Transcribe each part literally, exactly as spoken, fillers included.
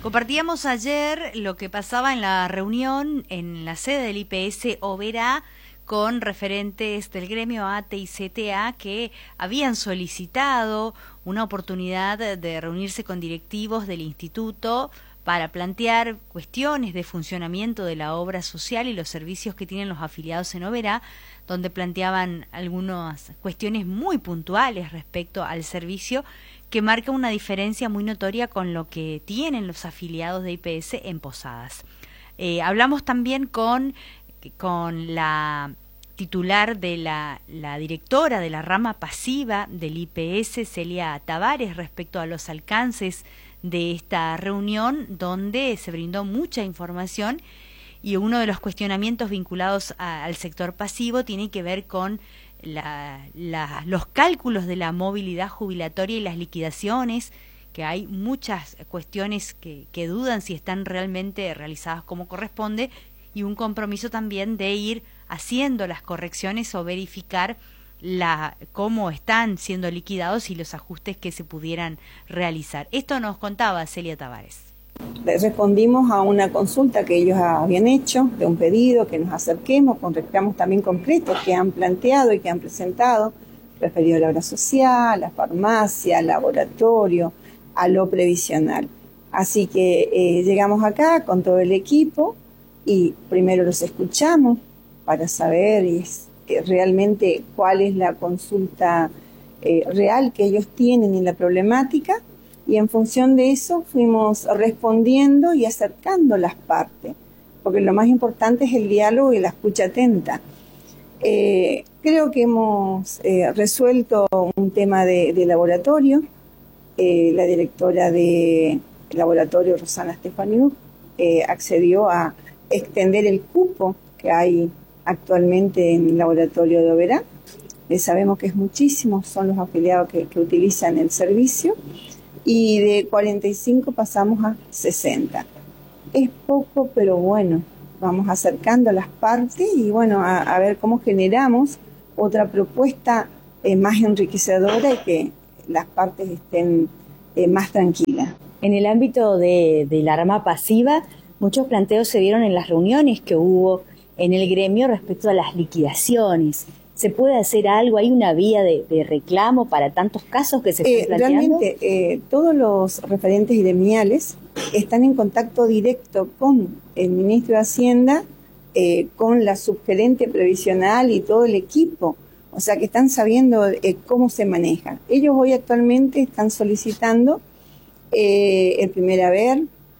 Compartíamos ayer lo que pasaba en la reunión en la sede del I P S Oberá con referentes del gremio A T E y C T A que habían solicitado una oportunidad de reunirse con directivos del instituto para plantear cuestiones de funcionamiento de la obra social y los servicios que tienen los afiliados en Oberá, donde planteaban algunas cuestiones muy puntuales respecto al servicio que marca una diferencia muy notoria con lo que tienen los afiliados de I P S en Posadas. Eh, hablamos también con, con la titular de la, la directora de la rama pasiva del I P S, Celia Tavares, respecto a los alcances de esta reunión, donde se brindó mucha información, y uno de los cuestionamientos vinculados a, al sector pasivo tiene que ver con la, la, los cálculos de la movilidad jubilatoria y las liquidaciones, que hay muchas cuestiones que, que dudan si están realmente realizadas como corresponde, y un compromiso también de ir haciendo las correcciones o verificar la cómo están siendo liquidados y los ajustes que se pudieran realizar. Esto nos contaba Celia Tavares. Respondimos a una consulta que ellos habían hecho, de un pedido que nos acerquemos con reclamos también concretos que han planteado y que han presentado, referido a la obra social, a la farmacia, al laboratorio, a lo previsional. Así que eh, llegamos acá con todo el equipo y primero los escuchamos para saber y, eh, realmente cuál es la consulta eh, real que ellos tienen y la problemática. Y en función de eso fuimos respondiendo y acercando las partes, porque lo más importante es el diálogo y la escucha atenta. Eh, creo que hemos eh, resuelto un tema de, de laboratorio. Eh, la directora de laboratorio, Rosana Stefaniuk, eh, accedió a extender el cupo que hay actualmente en el laboratorio de Oberá. Eh, sabemos que es muchísimo, son los afiliados que, que utilizan el servicio. Y de cuarenta y cinco pasamos a sesenta. Es poco, pero bueno, vamos acercando las partes y bueno, a, a ver cómo generamos otra propuesta eh, más enriquecedora y que las partes estén eh, más tranquilas. En el ámbito de, de la rama pasiva, muchos planteos se dieron en las reuniones que hubo en el gremio respecto a las liquidaciones. ¿Se puede hacer algo? ¿Hay una vía de, de reclamo para tantos casos que se están eh, planteando? Realmente, eh, todos los referentes gremiales están en contacto directo con el ministro de Hacienda, eh, con la subgerente previsional y todo el equipo. O sea, que están sabiendo eh, cómo se maneja. Ellos hoy actualmente están solicitando eh, el primer haber,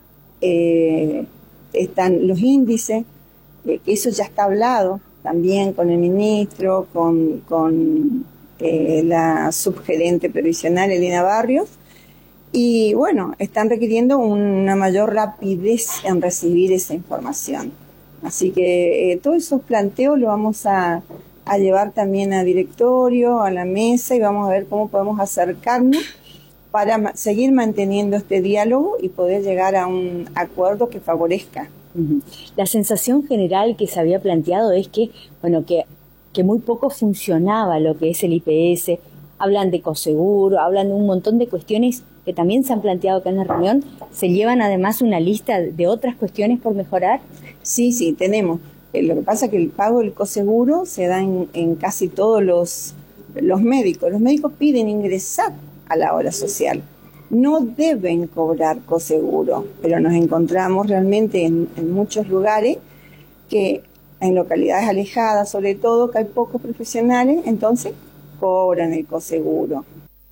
eh, están los índices, eh, que eso ya está hablado también con el ministro, con, con eh, la subgerente previsional, Elena Barrios, y bueno, están requiriendo una mayor rapidez en recibir esa información. Así que eh, todos esos planteos los vamos a, a llevar también a directorio, a la mesa, y vamos a ver cómo podemos acercarnos para ma- seguir manteniendo este diálogo y poder llegar a un acuerdo que favorezca. La sensación general que se había planteado es que, bueno, que, que muy poco funcionaba lo que es el I P S. Hablan de coseguro, hablan de un montón de cuestiones que también se han planteado acá en la reunión. ¿Se llevan además una lista de otras cuestiones por mejorar? Sí, sí, tenemos. Eh, lo que pasa es que el pago del coseguro se da en, en casi todos los, los médicos. Los médicos piden ingresar a la obra social. No deben cobrar coseguro, pero nos encontramos realmente en, en muchos lugares que en localidades alejadas, sobre todo, que hay pocos profesionales, entonces cobran el coseguro.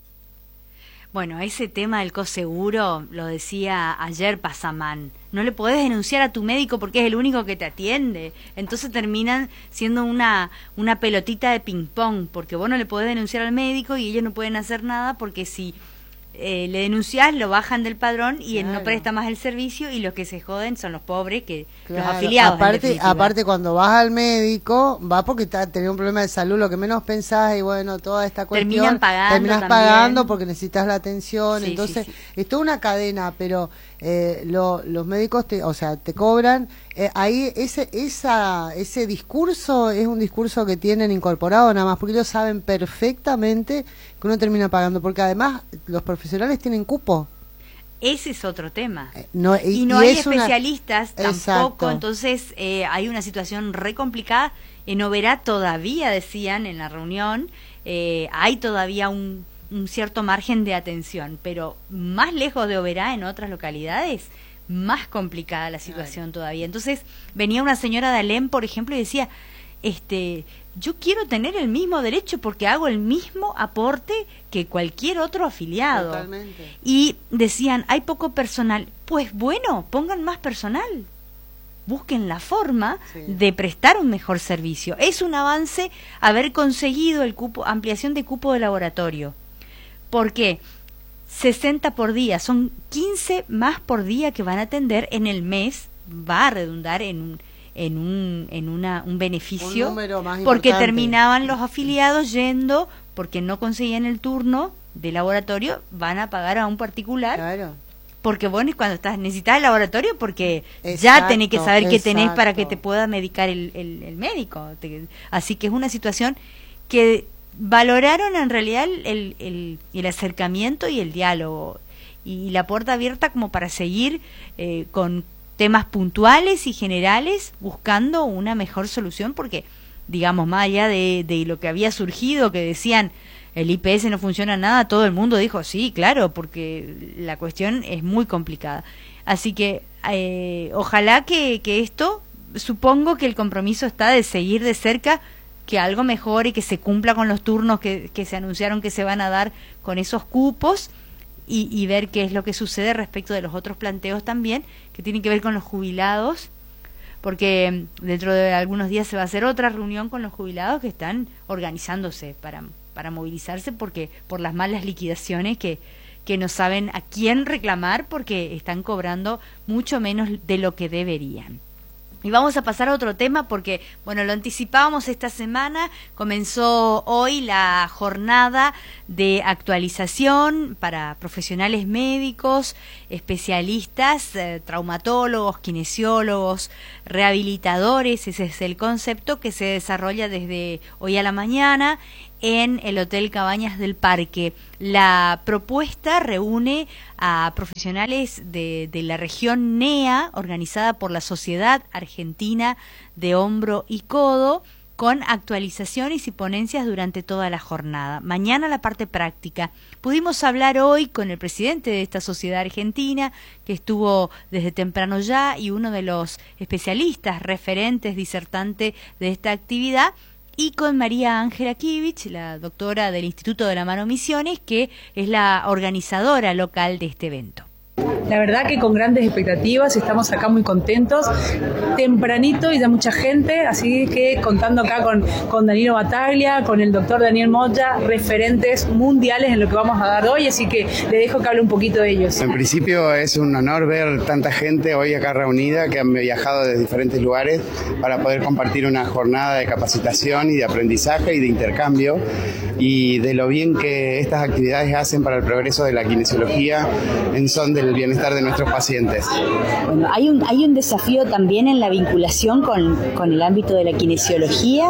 Bueno, ese tema del coseguro, lo decía ayer Pasamán, no le podés denunciar a tu médico porque es el único que te atiende. Entonces terminan siendo una, una pelotita de ping-pong, porque vos no le podés denunciar al médico y ellos no pueden hacer nada porque si Eh, le denunciás, lo bajan del padrón y claro, él no presta más el servicio, y los que se joden son los pobres, que claro, los afiliados. Aparte, aparte cuando vas al médico, vas porque está, tenés un problema de salud, lo que menos pensás, y bueno, toda esta cuestión terminan pagando terminás también. pagando porque necesitas la atención, sí, entonces sí, sí. es toda una cadena, pero eh, lo, los médicos te, o sea, te cobran, eh, ahí ese, esa, ese discurso es un discurso que tienen incorporado nada más, porque ellos saben perfectamente que uno termina pagando, porque además los profesionales tienen cupo. ese es otro tema. Eh, no, y, y no y hay es una- especialistas tampoco, Exacto. entonces eh, hay una situación re complicada. En Oberá todavía, decían en la reunión, eh, hay todavía un, un cierto margen de atención, pero más lejos de Oberá, en otras localidades, más complicada la situación claro. todavía. Entonces venía una señora de Alem, por ejemplo, y decía, este, yo quiero tener el mismo derecho porque hago el mismo aporte que cualquier otro afiliado. Totalmente. Y decían, hay poco personal. Pues bueno, pongan más personal. Busquen la forma sí. de prestar un mejor servicio. Es un avance haber conseguido el cupo, ampliación de cupo de laboratorio. ¿Por qué? sesenta por día, son quince más por día que van a atender en el mes, va a redundar en un en un en una un beneficio un número más porque importante. Terminaban los afiliados yendo porque no conseguían el turno de laboratorio, van a pagar a un particular. Claro. Porque bueno, es cuando estás necesitas el laboratorio porque exacto, ya tenés que saber qué tenés exacto. para que te pueda medicar el, el, el médico. Te, así que es una situación que valoraron en realidad el, el, el acercamiento y el diálogo y la puerta abierta como para seguir eh, con temas puntuales y generales buscando una mejor solución porque, digamos, más allá de, de lo que había surgido, que decían el I P S no funciona nada, todo el mundo dijo sí, claro, porque la cuestión es muy complicada. Así que eh, ojalá que, que esto, supongo que el compromiso está de seguir de cerca que algo mejore y que se cumpla con los turnos que, que se anunciaron que se van a dar con esos cupos y, y ver qué es lo que sucede respecto de los otros planteos también, que tienen que ver con los jubilados, porque dentro de algunos días se va a hacer otra reunión con los jubilados que están organizándose para, para movilizarse porque por las malas liquidaciones que, que no saben a quién reclamar porque están cobrando mucho menos de lo que deberían. Y vamos a pasar a otro tema porque, bueno, lo anticipábamos esta semana, comenzó hoy la jornada de actualización para profesionales médicos, especialistas, eh, traumatólogos, kinesiólogos, rehabilitadores, ese es el concepto que se desarrolla desde hoy a la mañana en el Hotel Cabañas del Parque. La propuesta reúne a profesionales de, de la región N E A, organizada por la Sociedad Argentina de Hombro y Codo, con actualizaciones y ponencias durante toda la jornada. Mañana la parte práctica. Pudimos hablar hoy con el presidente de esta sociedad argentina, que estuvo desde temprano ya, y uno de los especialistas, referentes, disertante de esta actividad, y con María Ángela Kivich, la doctora del Instituto de la Mano Misiones, que es la organizadora local de este evento. La verdad que con grandes expectativas, estamos acá muy contentos, tempranito y ya mucha gente, así que contando acá con, con Danilo Bataglia, con el doctor Daniel Moya, referentes mundiales en lo que vamos a dar hoy, así que le dejo que hable un poquito de ellos. En principio es un honor ver tanta gente hoy acá reunida que han viajado de diferentes lugares para poder compartir una jornada de capacitación y de aprendizaje y de intercambio y de lo bien que estas actividades hacen para el progreso de la kinesiología en son del bienestar de nuestros pacientes. Bueno, hay un, hay un desafío también en la vinculación con, con el ámbito de la kinesiología.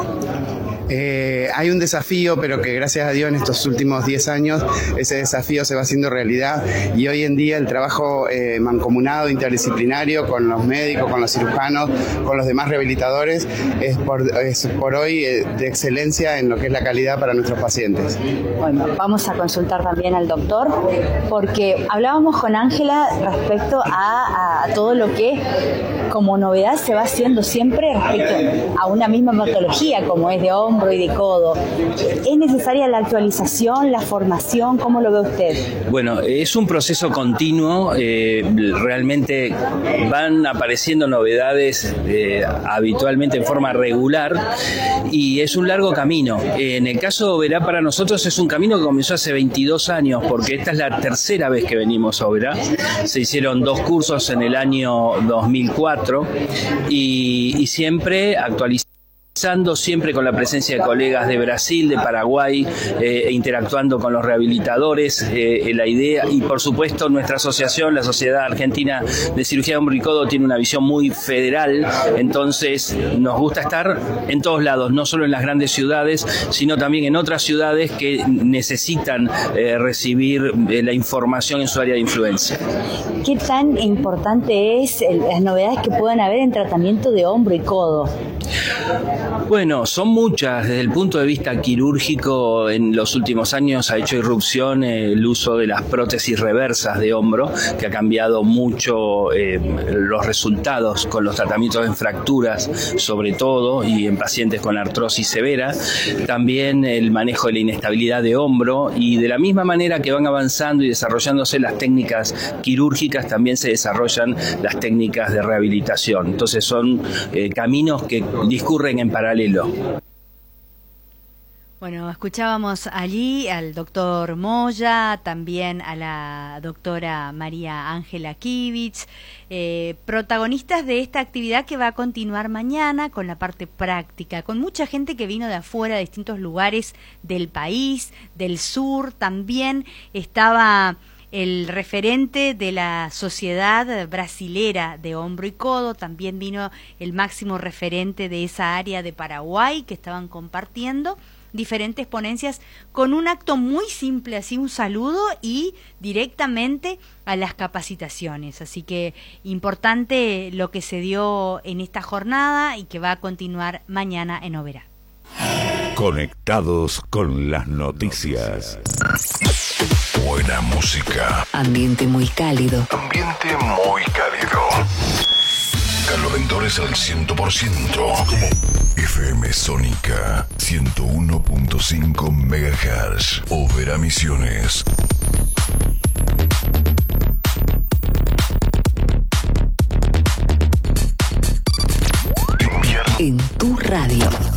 Eh, hay un desafío, pero que gracias a Dios en estos últimos diez años ese desafío se va haciendo realidad y hoy en día el trabajo eh, mancomunado, interdisciplinario con los médicos, con los cirujanos, con los demás rehabilitadores es por, es por hoy eh, de excelencia en lo que es la calidad para nuestros pacientes. Bueno, vamos a consultar también al doctor porque hablábamos con Ángela respecto a, a todo lo que como novedad se va haciendo siempre respecto a una misma patología como es de hombro y de codo. ¿Es necesaria la actualización, la formación? ¿Cómo lo ve usted? Bueno, es un proceso continuo, eh, realmente van apareciendo novedades eh, habitualmente en forma regular y es un largo camino. En el caso de Oberá para nosotros es un camino que comenzó hace veintidós años porque esta es la tercera vez que venimos a Oberá. Se hicieron dos cursos en el año dos mil cuatro y, y siempre actualizamos siempre con la presencia de colegas de Brasil, de Paraguay, eh, interactuando con los rehabilitadores, eh, la idea, y por supuesto nuestra asociación, la Sociedad Argentina de Cirugía de Hombro y Codo, tiene una visión muy federal, entonces nos gusta estar en todos lados, no solo en las grandes ciudades, sino también en otras ciudades que necesitan eh, recibir eh, la información en su área de influencia. ¿Qué tan importante es el, las novedades que puedan haber en tratamiento de hombro y codo? Bueno, son muchas. Desde el punto de vista quirúrgico, en los últimos años ha hecho irrupción eh, el uso de las prótesis reversas de hombro, que ha cambiado mucho eh, los resultados con los tratamientos en fracturas, sobre todo, y en pacientes con artrosis severa. También el manejo de la inestabilidad de hombro, y de la misma manera que van avanzando y desarrollándose las técnicas quirúrgicas, también se desarrollan las técnicas de rehabilitación. Entonces son eh, caminos que discurren en paralelo. Bueno, escuchábamos allí al doctor Moya, también a la doctora María Ángela Kivitz, eh, protagonistas de esta actividad que va a continuar mañana con la parte práctica, con mucha gente que vino de afuera, de distintos lugares del país, del sur. También estaba el referente de la Sociedad Brasilera de Hombro y Codo, también vino el máximo referente de esa área de Paraguay, que estaban compartiendo diferentes ponencias con un acto muy simple, así un saludo y directamente a las capacitaciones. Así que importante lo que se dio en esta jornada y que va a continuar mañana en Oberá. Conectados con las noticias. Buena música. Ambiente muy cálido. Ambiente muy cálido. Caloventores al cien por ciento. F M Sónica ciento uno punto cinco megahertz. Oberá Misiones. En tu radio.